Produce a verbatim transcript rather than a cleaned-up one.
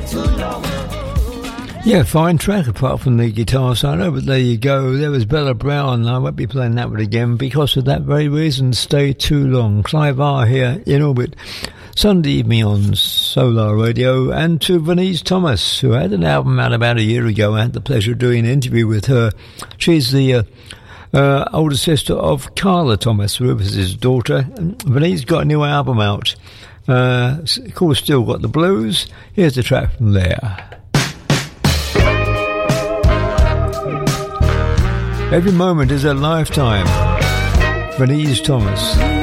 Yeah, fine track apart from the guitar solo, but there you go. There was Bella Brown. I won't be playing that one again because of that very reason. Stay too long. Clive R here in orbit. Sunday evening on Solar Radio, and to Venise Thomas, who had an album out about a year ago. I had the pleasure of doing an interview with her. She's the uh, uh, older sister of Carla Thomas, Rufus's daughter. Venise got a new album out. Uh, of course, Still Got the Blues. Here's the track from there. Every moment is a lifetime. Venise Thomas.